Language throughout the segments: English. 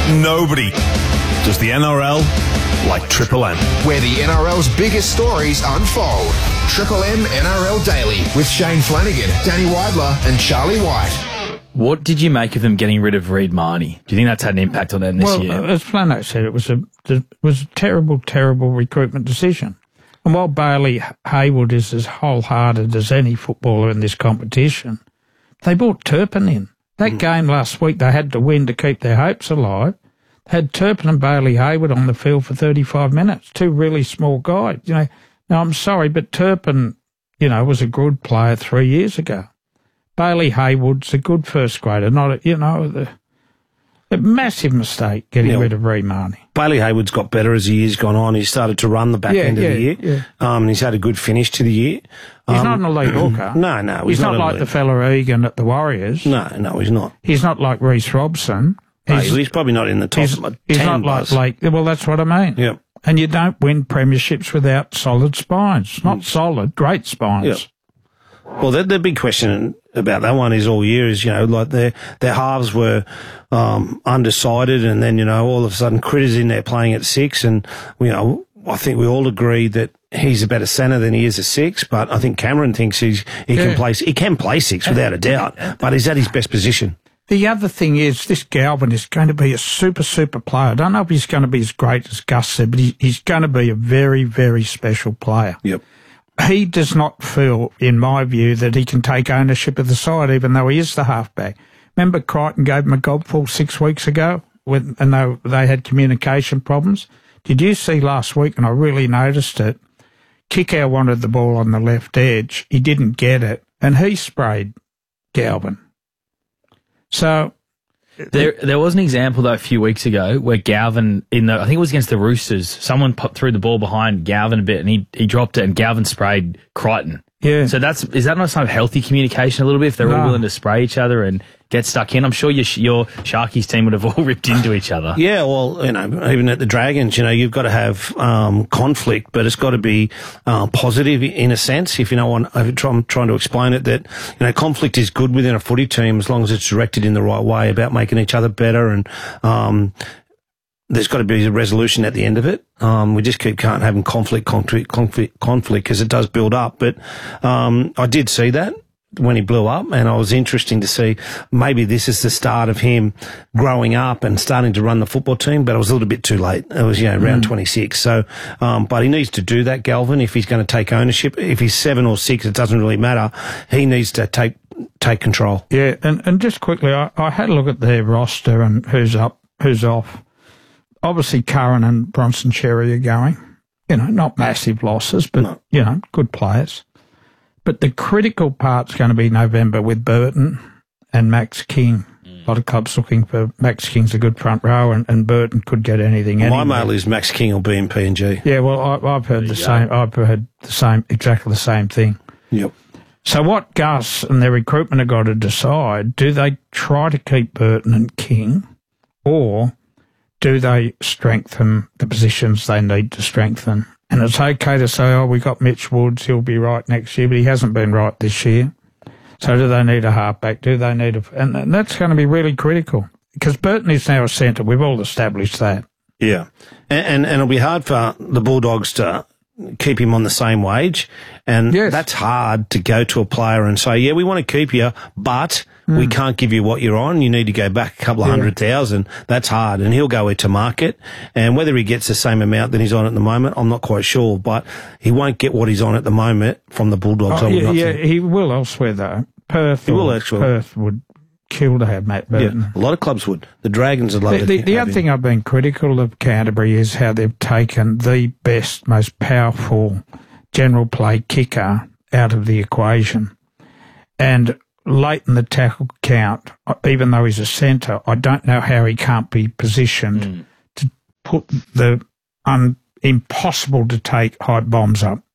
Nobody does the NRL like Triple M. Where the NRL's biggest stories unfold. Triple M NRL Daily with Shane Flanagan, Danny Weidler and Charlie White. What did you make of them getting rid of Reid Marnie? Do you think that's had an impact on them this year? Well, as Flano said, it was a terrible, terrible recruitment decision. And while Bailey Hayward is as wholehearted as any footballer in this competition, they brought Turpin in. That game last week they had to win to keep their hopes alive. They had Turpin and Bailey Hayward on the field for 35 minutes, two really small guys. Now, I'm sorry, but Turpin, was a good player 3 years ago. Bailey Hayward's a good first grader, not a massive mistake getting rid of Reid Marnie. Bailey Hayward's got better as the year's gone on. He's started to run the back end of the year. Yeah. He's had a good finish to the year. He's not an elite hooker. No. He's not like the fella Egan at the Warriors. No, he's not. He's not like Reece Robson. He's probably not in the top 10. He's not like Blake. Well, that's what I mean. Yep. And you don't win premierships without solid spines. Not solid, great spines. Yep. Well, the big question about that one is all year is, like their halves were undecided, and then, all of a sudden Critter's in there playing at 6, and, I think we all agree that he's a better centre than he is a 6, but I think Cameron thinks he can play 6 without a doubt, but he's at his best position. The other thing is this Galvin is going to be a super, super player. I don't know if he's going to be as great as Gus said, but he's going to be a very, very special player. Yep. He does not feel, in my view, that he can take ownership of the side, even though he is the halfback. Remember Crichton gave him a gobful 6 weeks ago, and they had communication problems? Did you see last week, and I really noticed it, Kickow wanted the ball on the left edge. He didn't get it, and he sprayed Galvin. So There was an example, though, a few weeks ago where Galvin, I think it was against the Roosters, someone threw the ball behind Galvin a bit and he dropped it and Galvin sprayed Crichton. Yeah. So is that not some healthy communication a little bit if they're all willing to spray each other and get stuck in? I'm sure your Sharkies team would have all ripped into each other. Yeah, well, even at the Dragons, you've got to have conflict, but it's got to be positive in a sense. If I'm trying to explain it, that conflict is good within a footy team as long as it's directed in the right way about making each other better, and there's got to be a resolution at the end of it. We just can't have conflict because it does build up. But I did see that when he blew up, and I was interesting to see maybe this is the start of him growing up and starting to run the football team, but it was a little bit too late. It was, round 26. So, but he needs to do that, Galvin, if he's going to take ownership. If he's 7 or 6, it doesn't really matter. He needs to take control. Yeah, and just quickly, I had a look at their roster and who's up, who's off. Obviously, Curran and Bronson Cherry are going. Not massive losses, but, good players. But the critical part's going to be November with Burton and Max King. A lot of clubs looking for Max King's a good front row, and Burton could get anything. My mail is Max King will be in PNG. Yeah, well, I've heard the same. I've heard exactly the same thing. Yep. So what Gus and their recruitment have got to decide, do they try to keep Burton and King, or do they strengthen the positions they need to strengthen? And it's okay to say, we got Mitch Woods, he'll be right next year, but he hasn't been right this year. So do they need a halfback? Do they need and that's going to be really critical, because Burton is now a centre. We've all established that. Yeah. And it'll be hard for the Bulldogs to keep him on the same wage. And that's hard to go to a player and say, we want to keep you, but we can't give you what you're on. You need to go back a couple of 100,000. That's hard. And he'll go into market. And whether he gets the same amount that he's on at the moment, I'm not quite sure. But he won't get what he's on at the moment from the Bulldogs. He will elsewhere, though. Perth would kill to have Matt Burton. Yeah, a lot of clubs would. The Dragons would love it. The other thing I've been critical of Canterbury is how they've taken the best, most powerful general play kicker out of the equation. And late in the tackle count, even though he's a centre, I don't know how he can't be positioned to put the impossible to take high bombs up.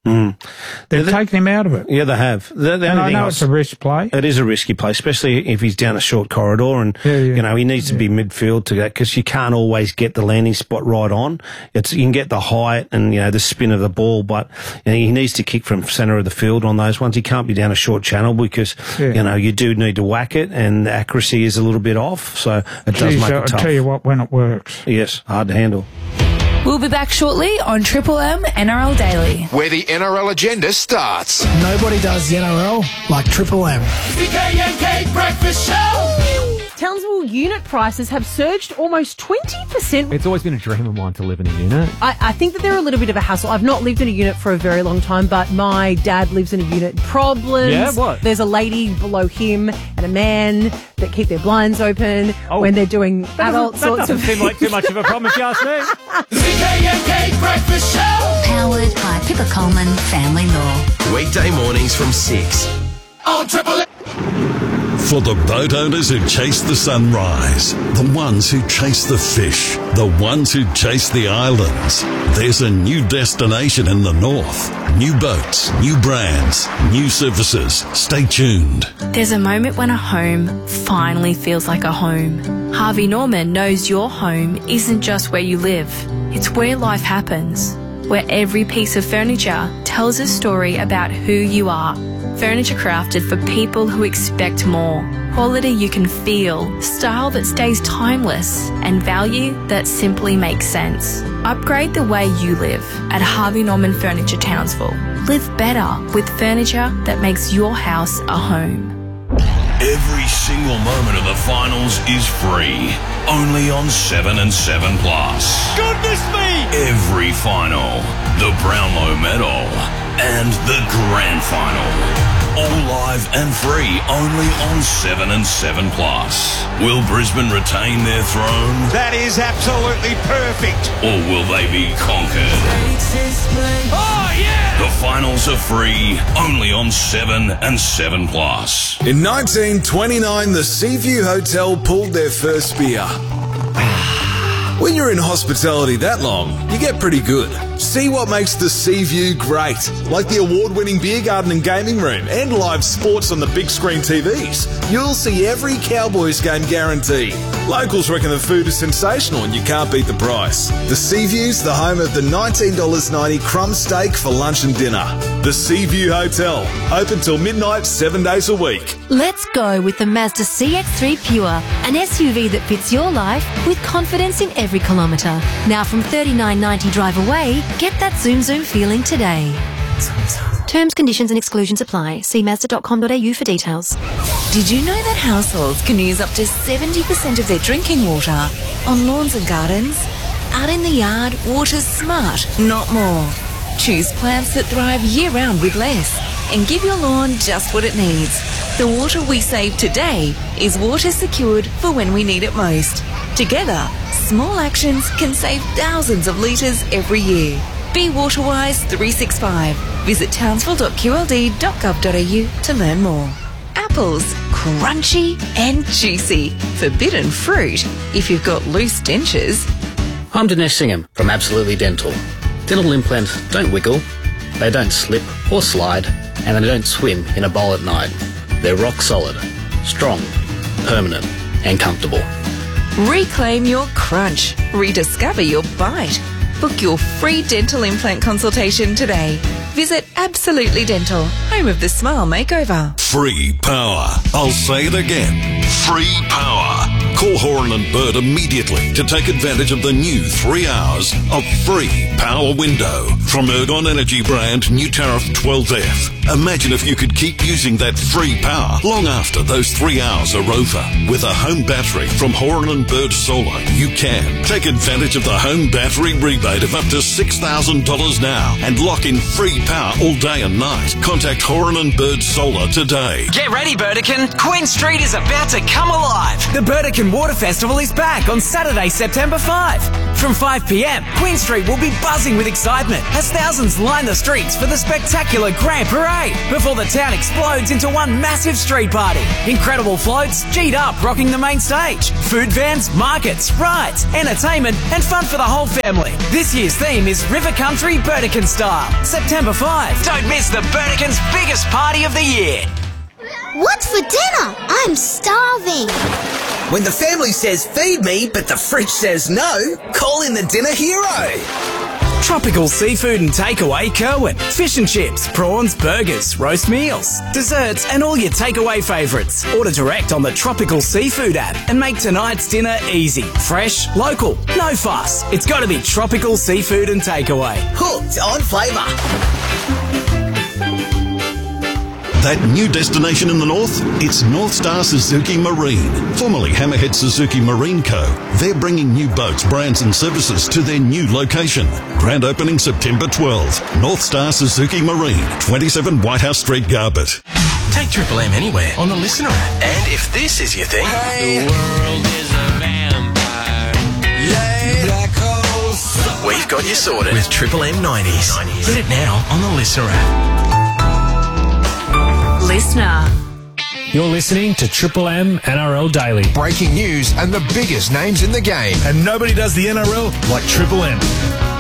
They've taken him out of it. Yeah, they have. The And only I thing know was- it's a risk play. It is a risky play, especially if he's down a short corridor and, you know, he needs to be midfield to that because you can't always get the landing spot right on. You can get the height and, you know, the spin of the ball, but you know, he needs to kick from centre of the field on those ones. He can't be down a short channel because, you know, you do need to whack it and the accuracy is a little bit off, so it does make it I'll tough. tell you what, when it works. Yes, hard to handle. We'll be back shortly on Triple M NRL Daily. Where the NRL agenda starts. Nobody does the NRL like Triple M. Breakfast Show! Townsville unit prices have surged almost 20%. It's always been a dream of mine to live in a unit. I think that they're a little bit of a hassle. I've not lived in a unit for a very long time, but my dad lives in a unit. Problems. Yeah, what? There's a lady below him and a man that keep their blinds open when they're doing adult sorts That of doesn't seem like too much of a problem if you ask me. Breakfast Show! Powered by Pippa Coleman Family Law. Weekday mornings from 6. On Triple M. For the boat owners who chase the sunrise, the ones who chase the fish, the ones who chase the islands, there's a new destination in the north. New boats, new brands, new services. Stay tuned. There's a moment when a home finally feels like a home. Harvey Norman knows your home isn't just where you live. It's where life happens, where every piece of furniture tells a story about who you are. Furniture crafted for people who expect more. Quality you can feel, style that stays timeless, and value that simply makes sense. Upgrade the way you live at Harvey Norman Furniture Townsville. Live better with furniture that makes your house a home. Every single moment of the finals is free. Only on 7 and 7 Plus. Goodness me! Every final, the Brownlow Medal, and the Grand Final. All live and free, only on 7 and 7 Plus. Will Brisbane retain their throne? That is absolutely perfect. Or will they be conquered? Oh, yeah! The finals are free, only on 7 and 7 Plus. In 1929, the Seaview Hotel pulled their first beer. When you're in hospitality that long, you get pretty good. See what makes the Seaview great, like the award-winning beer garden and gaming room and live sports on the big screen TVs. You'll see every Cowboys game guaranteed. Locals reckon the food is sensational and you can't beat the price. The Seaview's the home of the $19.90 crumb steak for lunch and dinner. The Seaview Hotel, open till midnight 7 days a week. Let's go with the Mazda CX-3 Pure, an SUV that fits your life with confidence in every kilometre. Now from $39.90 drive away, get that zoom feeling today. Terms, conditions and exclusions apply. See Mazda.com.au for details. Did you know that households can use up to 70% of their drinking water on lawns and gardens? Out in the yard, water's smart, not more. Choose plants that thrive year-round with less and give your lawn just what it needs. The water we save today is water secured for when we need it most. Together, small actions can save thousands of litres every year. Be Waterwise 365. Visit townsville.qld.gov.au to learn more. Apples, crunchy and juicy. Forbidden fruit if you've got loose dentures. I'm Dinesh Singham from Absolutely Dental. Dental implants don't wiggle, they don't slip or slide, and they don't swim in a bowl at night. They're rock solid, strong, permanent, and comfortable. Reclaim your crunch. Rediscover your bite. Book your free dental implant consultation today. Visit Absolutely Dental, home of the Smile Makeover. Free power. I'll say it again. Free power. Call Horan and Bird immediately to take advantage of the new 3 hours of free power window from Ergon Energy brand new tariff 12F. Imagine if you could keep using that free power long after those 3 hours are over. With a home battery from Horan and Bird Solar, you can take advantage of the home battery rebate of up to $6,000 now and lock in free power all day and night. Contact Horan and Bird Solar today. Get ready, Burdekin. Queen Street is about to come alive. The Burdekin Water Festival is back on Saturday, September 5. From 5 p.m, Queen Street will be buzzing with excitement as thousands line the streets for the spectacular Grand Parade before the town explodes into one massive street party. Incredible floats, G'd up rocking the main stage, food vans, markets, rides, entertainment and fun for the whole family. This year's theme is River Country Burdekin Style. September 5. Don't miss the Burdekin's biggest party of the year. What's for dinner? I'm starving. When the family says feed me, but the fridge says no, call in the dinner hero. Tropical Seafood and Takeaway Kerwin. Fish and chips, prawns, burgers, roast meals, desserts and all your takeaway favourites. Order direct on the Tropical Seafood app and make tonight's dinner easy. Fresh, local, no fuss. It's got to be Tropical Seafood and Takeaway. Hooked on flavour. That new destination in the north? It's North Star Suzuki Marine, formerly Hammerhead Suzuki Marine Co. They're bringing new boats, brands and services to their new location. Grand opening September 12th. North Star Suzuki Marine, 27 Whitehouse Street, Garbett. Take Triple M anywhere on the Listener app. And if this is your thing... Hey. The world is a vampire. Yeah. Black holes. We've got you sorted with Triple M 90s. Get it now on the Listener app. Listener. You're listening to Triple M NRL Daily. Breaking news and the biggest names in the game. And nobody does the NRL like Triple M.